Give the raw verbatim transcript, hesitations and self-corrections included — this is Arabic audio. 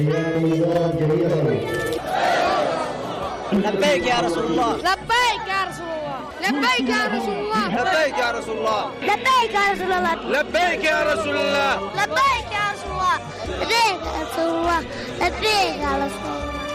لبيك يا رسول الله. لبيك يا رسول الله. لبيك يا رسول الله. لبيك يا رسول الله. لبيك يا رسول الله. لبيك يا رسول الله. لبيك يا رسول الله. لبيك يا رسول الله. لبيك يا رسول الله.